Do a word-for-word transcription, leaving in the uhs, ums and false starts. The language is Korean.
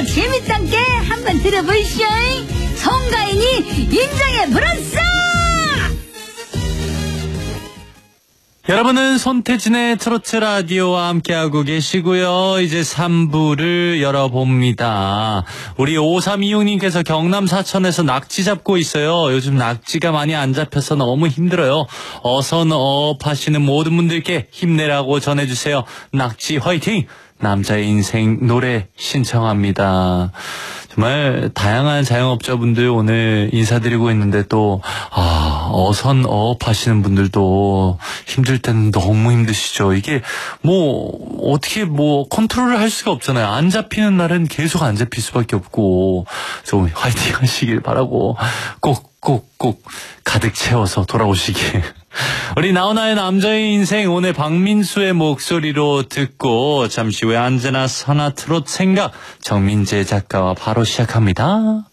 진짜로 재밌단게 한번 들어보시오. 송가인이 인정해 불었어. 여러분은 손태진의 트로트 라디오와 함께하고 계시고요. 이제 삼 부를 열어봅니다. 우리 오삼이육 님께서 경남 사천에서 낙지 잡고 있어요. 요즘 낙지가 많이 안 잡혀서 너무 힘들어요. 어선어업 하시는 모든 분들께 힘내라고 전해주세요. 낙지 화이팅! 남자의 인생 노래 신청합니다. 정말 다양한 자영업자분들 오늘 인사드리고 있는데 또 아, 어선어업 하시는 분들도 힘들 때는 너무 힘드시죠. 이게 뭐 어떻게 뭐 컨트롤을 할 수가 없잖아요. 안 잡히는 날은 계속 안 잡힐 수밖에 없고, 그래서 화이팅 하시길 바라고 꼭 꼭 꼭 가득 채워서 돌아오시길. 우리 나훈아의 남자의 인생 오늘 박민수의 목소리로 듣고 잠시 후에 언제나 선화 트롯 생각 정민재 작가와 바로 시작합니다.